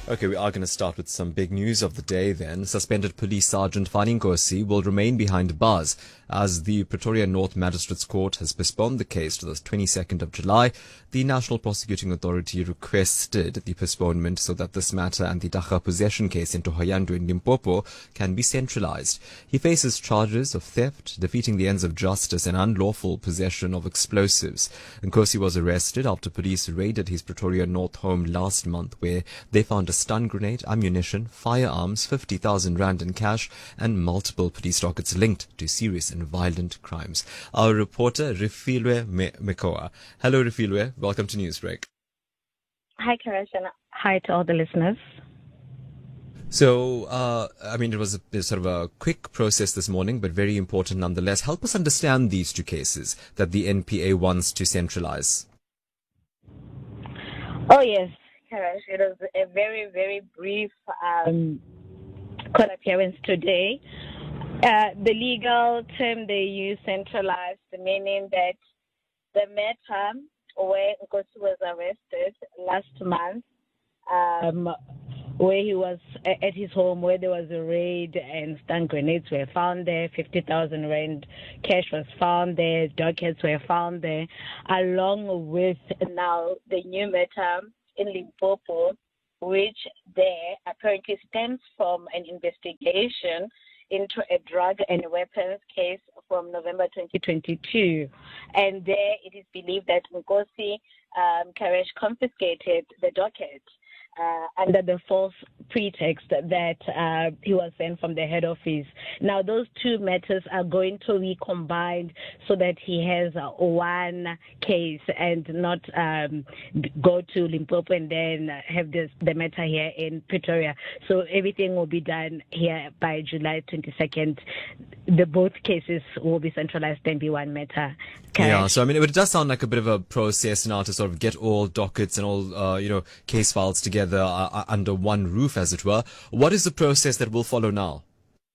Okay, we are going to start with some big news of the day then. Suspended Police Sergeant Fani Nkosi will remain behind bars as the Pretoria North Magistrates Court has postponed the case to the 22nd of July. The National Prosecuting Authority requested the postponement so that this matter and the Dagga possession case in Thohoyandou in Limpopo can be centralized. He faces charges of theft, defeating the ends of justice and unlawful possession of explosives. Nkosi was arrested after police raided his Pretoria North home last month where they found a stun grenade, ammunition, firearms, 50,000 rand in cash, and multiple police dockets linked to serious and violent crimes. Our reporter, Refilwe Mekoa. Hello, Refilwe. Welcome to Newsbreak. Hi, Karesh, and hi to all the listeners. So, it was a sort of a quick process this morning, but very important nonetheless. Help us understand these two cases that the NPA wants to centralize. Oh, yes. It was a very, very brief court appearance today. The legal term they use, centralized, meaning that the matter where Nkosi was arrested last month, where he was at his home, where there was a raid and stun grenades were found there, 50,000 rand cash was found there, dockets were found there, along with now the new matter in Limpopo, which there apparently stems from an investigation into a drug and weapons case from November 2022. And there it is believed that Nkosi Karesh confiscated the docket under the false pretext that he was sent from the head office. Now, those two matters are going to be combined so that he has one case and not go to Limpopo and then have the matter here in Pretoria. So everything will be done here by July 22nd. Both cases will be centralized and be one matter. Yeah, so it does sound like a bit of a process now to sort of get all dockets and all, case files together under one roof, as it were. What is the process that will follow now?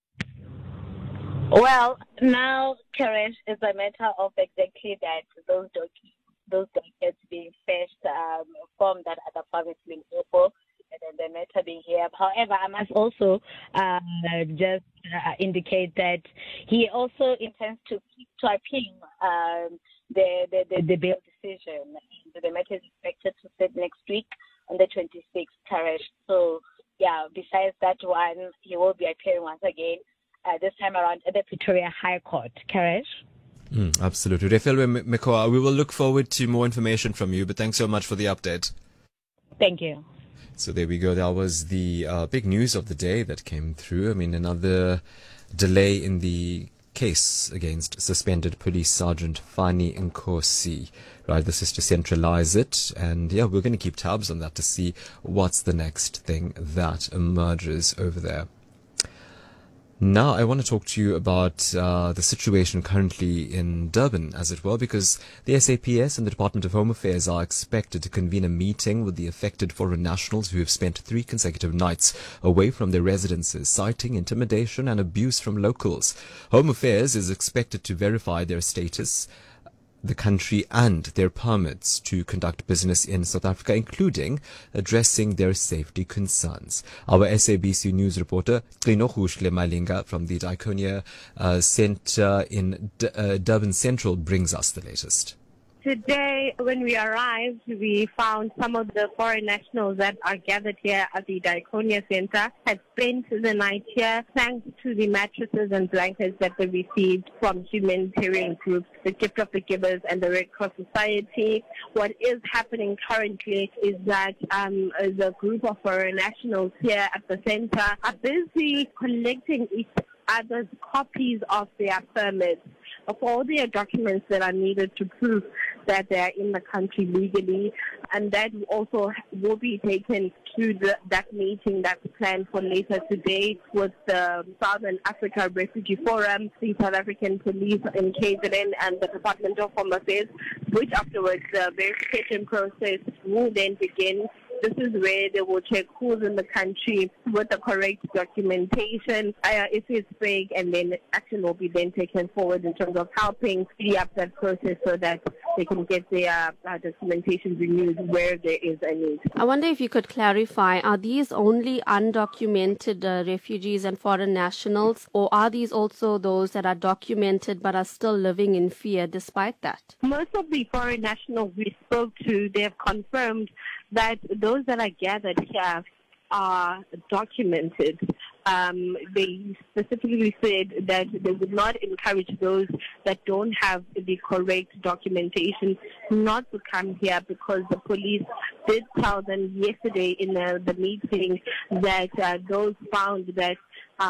Well, now, Karesh, is a matter of exactly that, those dockets being fetched from that other province, Limpopo, and then the matter being here. However, I must also just indicate that he also intends to appeal the bail decision. The matter is expected to sit next week on the 26th, Karesh. So, yeah, besides that one, he will be appearing once again, this time around at the Pretoria High Court, Karesh. Absolutely. Refilwe Mekoa, we will look forward to more information from you, but thanks so much for the update. Thank you. So there we go. That was the big news of the day that came through. Another delay in the case against suspended Police Sergeant Fani Nkosi. Right, this is to centralize it. And yeah, we're going to keep tabs on that to see what's the next thing that emerges over there. Now, I want to talk to you about the situation currently in Durban, as it were, because the SAPS and the Department of Home Affairs are expected to convene a meeting with the affected foreign nationals who have spent 3 consecutive nights away from their residences, citing intimidation and abuse from locals. Home Affairs is expected to verify their status, the country and their permits to conduct business in South Africa, including addressing their safety concerns. Our SABC News reporter, Qinohuhle Malinga from the Diakonia Centre in Durban Central brings us the latest. Today, when we arrived, we found some of the foreign nationals that are gathered here at the Diakonia Center had spent the night here thanks to the mattresses and blankets that they received from humanitarian groups, the Gift of the Givers and the Red Cross Society. What is happening currently is that the group of foreign nationals here at the center are busy collecting each other's copies of their permits, of all their documents that are needed to prove that they are in the country legally, and that also will be taken to that meeting that's planned for later today with the Southern Africa Refugee Forum, the South African Police in KZN, and the Department of Home Affairs, which afterwards the verification process will then begin This is where they will check who's in the country with the correct documentation, if it's fake, and then action will be then taken forward in terms of helping speed up that process so that they can get their documentation renewed where there is a need. I wonder if you could clarify, are these only undocumented refugees and foreign nationals, or are these also those that are documented but are still living in fear despite that? Most of the foreign nationals we spoke to, they have confirmed that those that are gathered here are documented. They specifically said that they would not encourage those that don't have the correct documentation not to come here, because the police did tell them yesterday in the meeting that those found that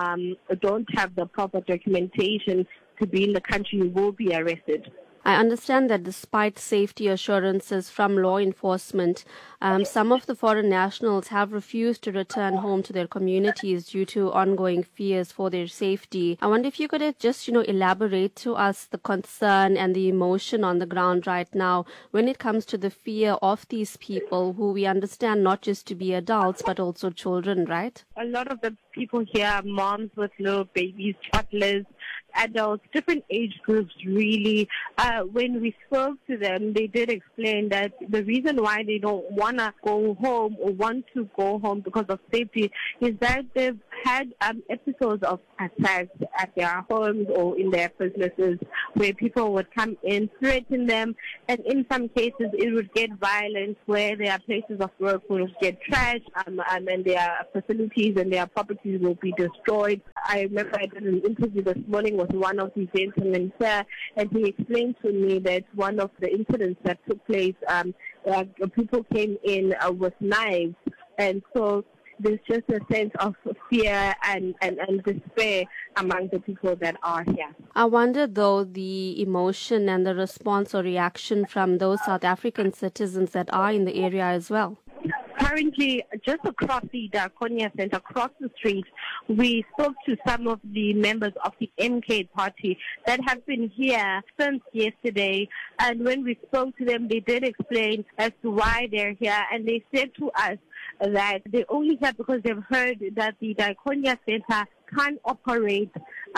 don't have the proper documentation to be in the country will be arrested. I understand that despite safety assurances from law enforcement, some of the foreign nationals have refused to return home to their communities due to ongoing fears for their safety. I wonder if you could just, elaborate to us the concern and the emotion on the ground right now when it comes to the fear of these people who we understand not just to be adults but also children, right? A lot of the people here are moms with little babies, toddlers, adults, different age groups really. When we spoke to them, they did explain that the reason why they don't want to go home or want to go home because of safety is that they've had episodes of attacks at their homes or in their businesses where people would come in, threaten them, and in some cases it would get violent where their places of work will get trashed and their facilities and their properties will be destroyed. I remember I did an interview this morning with one of the gentlemen here, and he explained to me that one of the incidents that took place, people came in with knives, and so there's just a sense of fear and despair among the people that are here. I wonder, though, the emotion and the response or reaction from those South African citizens that are in the area as well. Currently, just across the Diakonia Center, across the street, we spoke to some of the members of the MK party that have been here since yesterday. And when we spoke to them, they did explain as to why they're here. And they said to us that they only here because they've heard that the Diakonia Center can't operate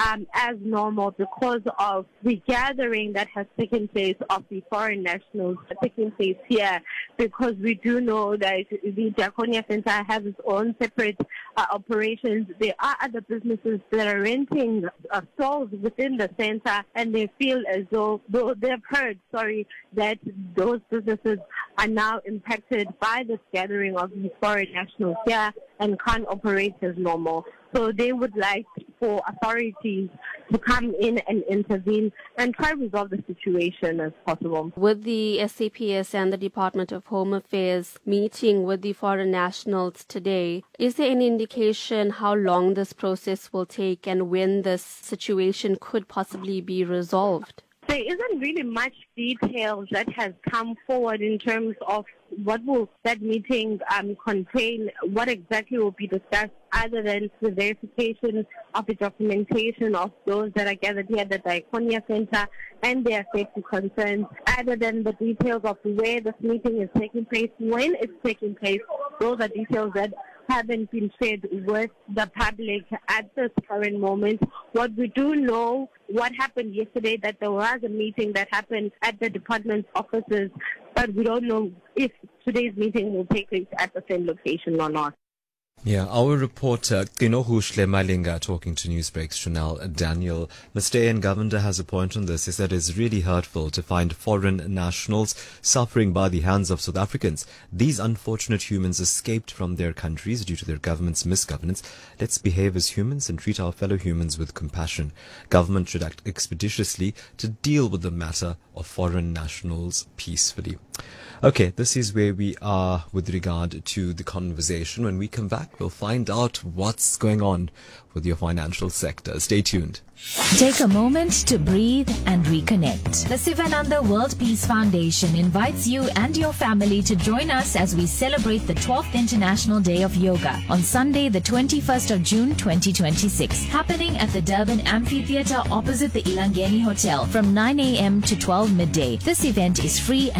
as normal because of the gathering that has taken place of the foreign nationals taking place here, because we do know that the Diakonia Center has its own separate operations. There are other businesses that are renting stalls within the center, and they feel as though they've heard, that those businesses are now impacted by this gathering of the foreign nationals here and can't operate as normal. So they would like for authorities to come in and intervene and try to resolve the situation as possible. With the SAPS and the Department of Home Affairs meeting with the foreign nationals today, is there any indication how long this process will take and when this situation could possibly be resolved? There isn't really much details that has come forward in terms of what will that meeting contain, what exactly will be discussed, other than the verification of the documentation of those that are gathered here at the Diakonia Center and their safety concerns, other than the details of where this meeting is taking place, when it's taking place. Those are details that haven't been shared with the public at this current moment. What we do know, what happened yesterday, that there was a meeting that happened at the department's offices, but we don't know if today's meeting will take place at the same location or not. Yeah, our reporter, Kinohush Malinga, talking to Newsbreak's Chanel Daniel. Mr. Ian Govender has a point on this. He said it's really hurtful to find foreign nationals suffering by the hands of South Africans. These unfortunate humans escaped from their countries due to their government's misgovernance. Let's behave as humans and treat our fellow humans with compassion. Government should act expeditiously to deal with the matter of foreign nationals peacefully. Okay, this is where we are with regard to the conversation. When we come back, we'll find out what's going on with your financial sector. Stay tuned. Take a moment to breathe and reconnect. The Sivananda World Peace Foundation invites you and your family to join us as we celebrate the 12th International Day of Yoga on Sunday, the 21st of June 2026, happening at the Durban Amphitheatre opposite the Ilangeni Hotel from 9 a.m. to 12 midday. This event is free and is open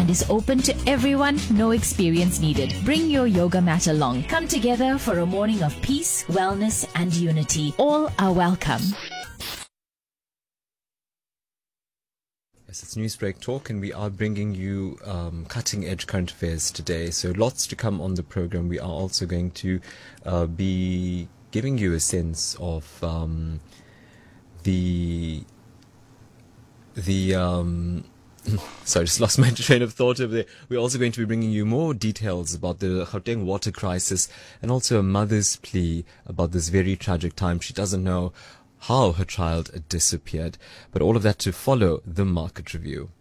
open to everyone, no experience needed. Bring your yoga mat along. Come together for a morning of peace, wellness, and unity. All are welcome. Yes, it's Newsbreak Talk, and we are bringing you cutting-edge current affairs today. So lots to come on the program. We are also going to be giving you a sense of sorry, just lost my train of thought over there. We're also going to be bringing you more details about the Gauteng water crisis, and also a mother's plea about this very tragic time. She doesn't know how her child disappeared. But all of that to follow the market review.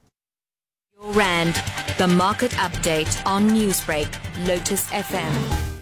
Your Rand, the market update on Newsbreak, Lotus FM.